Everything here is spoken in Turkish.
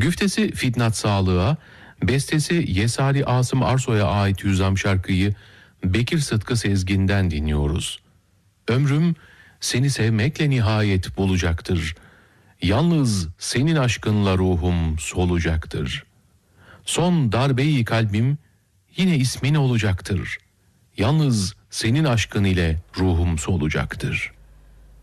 Güftesi Fitnat Sağlığa, bestesi Yesari Asım Arsoy'a ait Hüzzam şarkıyı Bekir Sıtkı Sezgin'den dinliyoruz. Ömrüm seni sevmekle nihayet bulacaktır. Yalnız senin aşkınla ruhum solacaktır. Son darbeyi kalbim yine ismin olacaktır. Yalnız senin aşkın ile ruhum solacaktır.